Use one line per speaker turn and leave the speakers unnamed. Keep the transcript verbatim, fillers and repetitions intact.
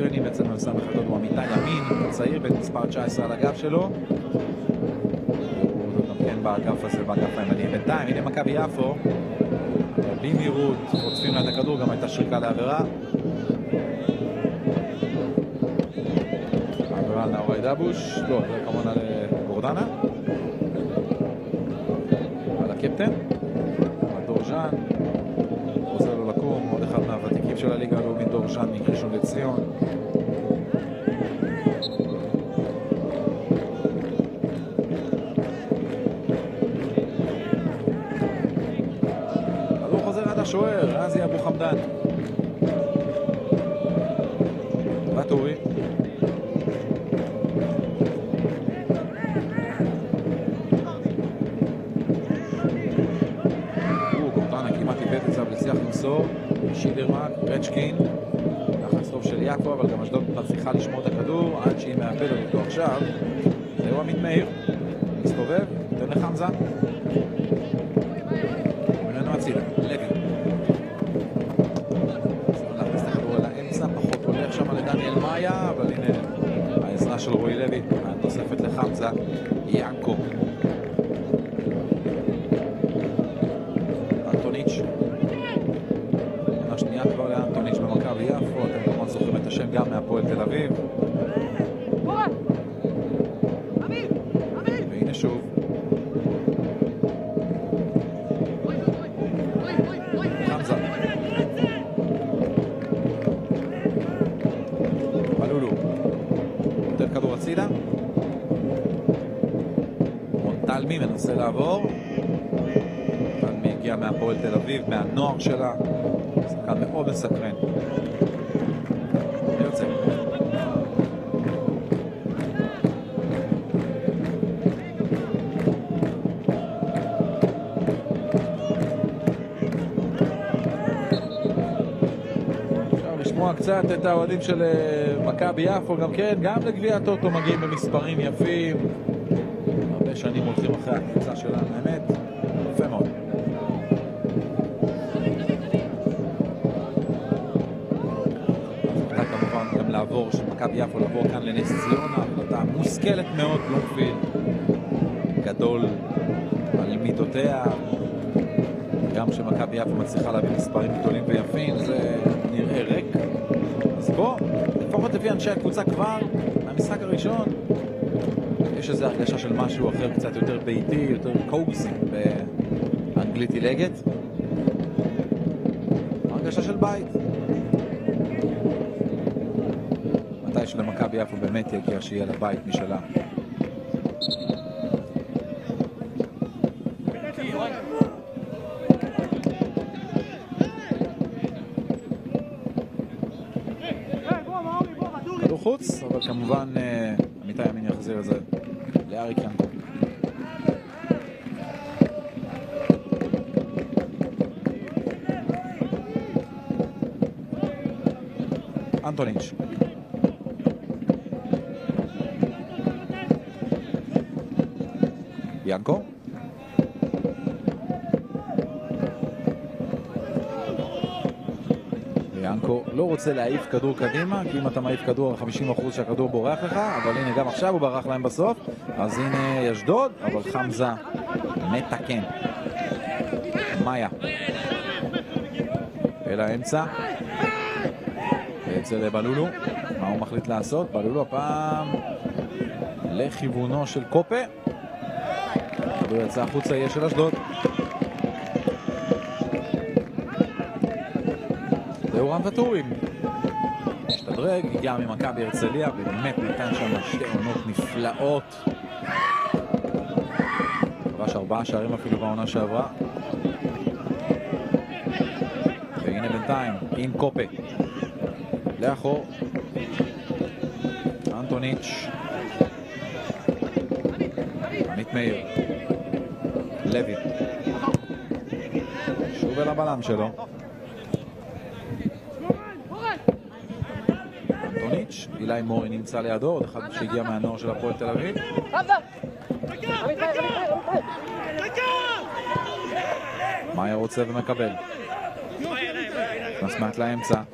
סקרינים אצלנו לסם החדות הוא עמיתי ימין, צעיר בין מספר תשע עשרה על הגב שלו. הוא גם כן באגף הזה, באגף הימני. בינתיים, הנה מכבי יפו. במהירות, חוטפים לה את הכדור, גם הייתה שריקה לעבירה. העבירה על נאורי דבוש, לא, זה כמובן על גורדנה. על הקפטן. על דורז'אן. עוזר לו לקום, עוד אחד מהוותיקים של הליגה הלאומית, דורז'אן מראשון לציון. כדור חוזר עד השוער, רזי אבו חמדן. ואטורי. שידרמן, רצ'קין, לחץ טוב של יעקב, אבל גם אשדוד מצליחה לשמור את הכדור עד שהיא מאבדת אותו עכשיו. זהו עמית מאיר, מסתובב, נותן לחמזה. ממנו הצילה, לוי. ניסיון להכניס את הכדור אל האמצע, פחות הולך שם לדניאל מאיה, אבל הנה העזרה של רועי לוי, הנוספת לחמזה, יעקב. אנטוניץ'. השנייה כבר לאנטוניץ' במכבי יפו, אתם כמובן זוכרים את השם גם מהפועל תל אביב. והנה שוב. חמזה. בלולו. נותן כדור הצידה. מונטלמי מנסה לעבור. מונטלמי הגיע מהפועל תל אביב, מהנוער שלה. שחקן מאוד מסקרן. יוצא. אפשר לשמוע קצת את האוהדים של מכבי יפו, גם כן, גם לגביע הטוטו מגיעים במספרים יפים. הרבה שנים הולכים אחרי הקבוצה שלנו, האמת. יפה מאוד. לעבור של מכבי יפו, לעבור כאן לנס ציונה, החלטה מושכלת מאוד, בלומפילד גדול על מידותיה, גם שמכבי יפו מצליחה להביא מספרים גדולים ויפים, זה נראה ריק. אז בוא, לפחות לפי אנשי הקבוצה כבר מהמשחק הראשון יש איזו הרגשה של משהו אחר, קצת יותר ביתי, יותר קוזי באנגלית עילגת, הרגשה של בית. של מכבי יפו באמת יגיע שיהיה לבית משלה. כדור חוץ, אבל כמובן עמיתי ימין יחזיר את זה לאריק ינקו. אנטוניץ'. ינקו. ינקו לא רוצה להעיף כדור קדימה, כי אם אתה מעיף כדור חמישים אחוז שהכדור בורח לך, אבל הנה גם עכשיו הוא ברח להם בסוף. אז הנה אשדוד, אבל חמזה מתקן. מאיה. אל האמצע. אצל בלולו. מה הוא מחליט לעשות? בלולו הפעם לכיוונו של קופה. הוא יצא החוצה, יהיה של אשדוד. זהו רן וטורים. משתדרג, הגיע ממכבי הרצליה, ובאמת ניתן שם שתי עונות נפלאות. כבש ארבעה שערים אפילו בעונה שעברה. והנה בינתיים, עם קופה. לאחור. אנטוניץ'. עמית מאיר. לוי. שוב אל הבלם שלו. אנטוניץ', אילי מורי נמצא לידו, עוד אחד שהגיע מהנוער של הפועל תל אביב. מאיה רוצה ומקבל. נכנס מעט לאמצע.